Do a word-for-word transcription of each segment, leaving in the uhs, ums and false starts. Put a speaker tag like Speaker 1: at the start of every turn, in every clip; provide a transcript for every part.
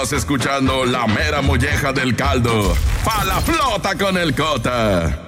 Speaker 1: Estás escuchando la mera molleja del caldo. Pa' la flota con el Cota.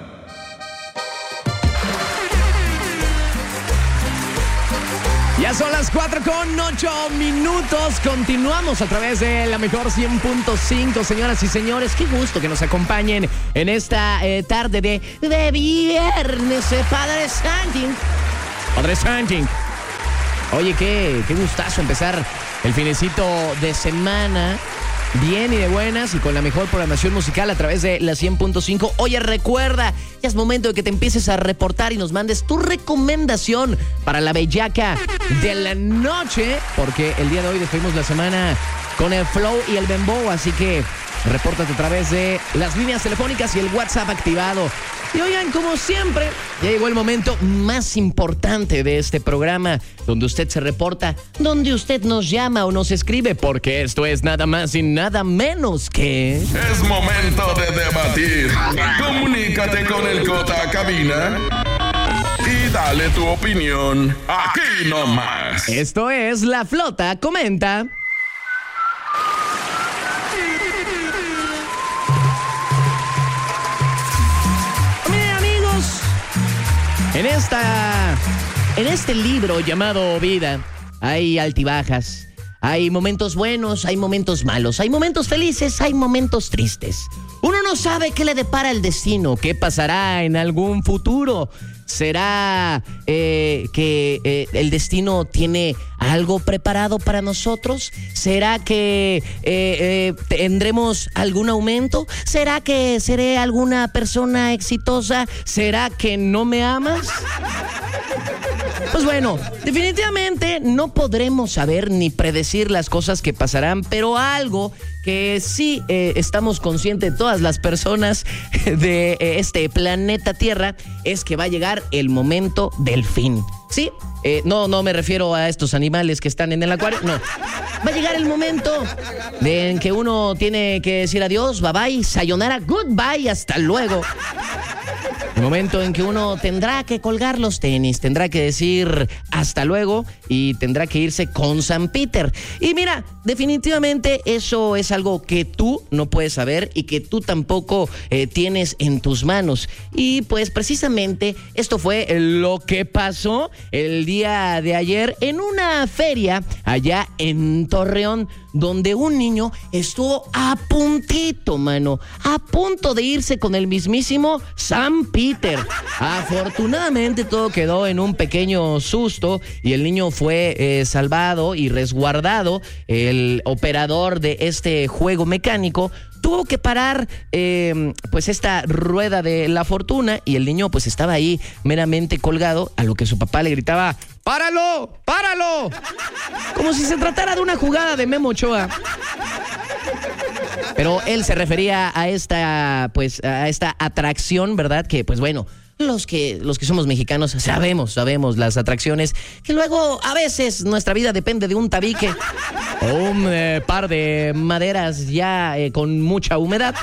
Speaker 2: Ya son las cuatro con ocho minutos. Continuamos a través de la mejor cien punto cinco. Señoras y señores, qué gusto que nos acompañen en esta eh, tarde de, de viernes. Eh, Padre Santi. Padre Santi. Oye, qué, qué gustazo empezar el finecito de semana. Bien y de buenas y con la mejor programación musical a través de la cien punto cinco. Oye, recuerda, ya es momento de que te empieces a reportar y nos mandes tu recomendación para la bellaca de la noche, porque el día de hoy despedimos la semana con el flow y el dembow, así que repórtate a través de las líneas telefónicas y el WhatsApp activado. Y oigan, como siempre, ya llegó el momento más importante de este programa, donde usted se reporta, donde usted nos llama o nos escribe, porque esto es nada más y nada menos que...
Speaker 1: Es momento de debatir. Comunícate con el Cota Cabina y dale tu opinión aquí nomás.
Speaker 2: Esto es La Flota Comenta. En esta, en este libro llamado Vida hay altibajas, hay momentos buenos, hay momentos malos, hay momentos felices, hay momentos tristes. Uno no sabe qué le depara el destino, qué pasará en algún futuro. ¿Será eh, que eh, el destino tiene algo preparado para nosotros? ¿Será que eh, eh, tendremos algún aumento? ¿Será que seré alguna persona exitosa? ¿Será que no me amas? Pues bueno, definitivamente no podremos saber ni predecir las cosas que pasarán, pero algo que sí eh, estamos conscientes de todas las personas de eh, este planeta Tierra es que va a llegar el momento del fin. ¿Sí? Eh, no, no me refiero a estos animales que están en el acuario, no. Va a llegar el momento de en que uno tiene que decir adiós, bye bye, sayonara, goodbye, hasta luego. El momento en que uno tendrá que colgar los tenis, tendrá que decir hasta luego y tendrá que irse con San Peter. Y mira, definitivamente eso es algo que tú no puedes saber y que tú tampoco eh, tienes en tus manos. Y pues precisamente esto fue lo que pasó el día de ayer en una feria allá en Torreón, donde un niño estuvo a puntito, mano, a punto de irse con el mismísimo San Peter. Afortunadamente todo quedó en un pequeño susto y el niño fue eh, salvado y resguardado. El operador de este juego mecánico tuvo que parar eh, pues esta rueda de la fortuna y el niño pues estaba ahí meramente colgado, a lo que su papá le gritaba: ¡páralo! ¡Páralo! Como si se tratara de una jugada de Memo Ochoa. Pero él se refería a esta pues a esta atracción, ¿verdad? Que pues bueno, Los que, los que somos mexicanos sabemos, sabemos las atracciones, que luego a veces nuestra vida depende de un tabique o un eh, par de maderas ya eh, con mucha humedad.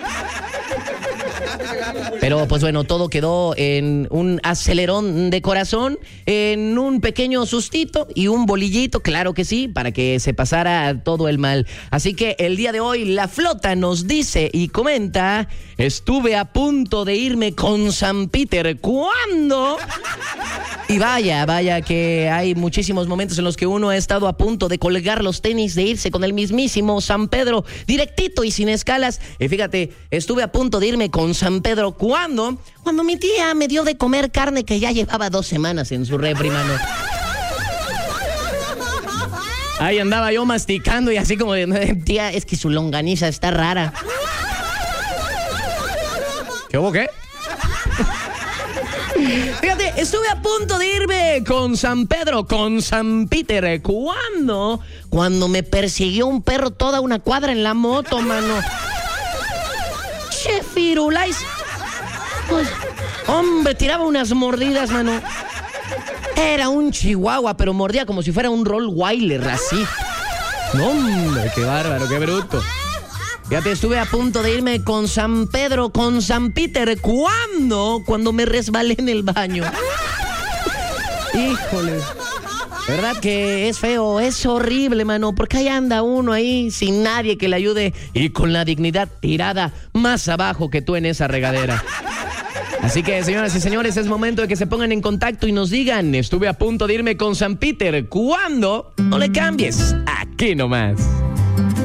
Speaker 2: Pero pues bueno, todo quedó en un acelerón de corazón, en un pequeño sustito y un bolillito, claro que sí, para que se pasara todo el mal. Así que el día de hoy la flota nos dice y comenta: estuve a punto de irme con San Peter. ¿Cuándo? Y vaya, vaya que hay muchísimos momentos en los que uno ha estado a punto de colgar los tenis, de irse con el mismísimo San Pedro, directito y sin escalas. Y fíjate, estuve a punto de irme con San Pedro. ¿Cuándo? Cuando mi tía me dio de comer carne que ya llevaba dos semanas en su refri, mano. Ahí andaba yo masticando y así como de: tía, es que su longaniza está rara. ¿Qué hubo, qué? Fíjate, estuve a punto de irme con San Pedro, con San Peter. ¿Cuándo? Cuando me persiguió un perro toda una cuadra en la moto, mano. Che, firulais. Pues, hombre, tiraba unas mordidas, mano. Era un chihuahua, pero mordía como si fuera un Rottweiler, así. No, hombre, qué bárbaro, qué bruto. Fíjate, estuve a punto de irme con San Pedro, con San Peter. ¿Cuándo? Cuando me resbalé en el baño. Híjole. De verdad que es feo, es horrible, mano, porque ahí anda uno ahí sin nadie que le ayude y con la dignidad tirada más abajo que tú en esa regadera. Así que, señoras y señores, es momento de que se pongan en contacto y nos digan, estuve a punto de irme con San Peter. ¿Cuándo? No le cambies, aquí nomás.